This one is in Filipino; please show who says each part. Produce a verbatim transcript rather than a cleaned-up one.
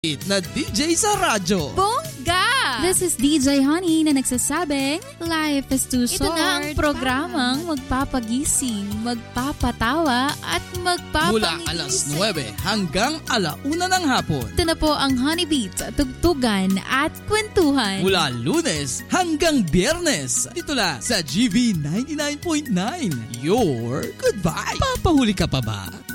Speaker 1: na D J sa radyo.
Speaker 2: Bongga!
Speaker 3: This is D J Honey na nagsasabing, life is too
Speaker 2: Ito
Speaker 3: short.
Speaker 2: na ang programang magpapagising, magpapatawa, at magpapangigising.
Speaker 1: Mula alas nuwebe hanggang alauna ng hapon.
Speaker 2: Ito na po ang Honey Beat, tugtugan at kwentuhan.
Speaker 1: Mula Lunes hanggang Biyernes. Dito lang sa G V ninety-nine point nine. Your goodbye. Papahuli ka pa ba?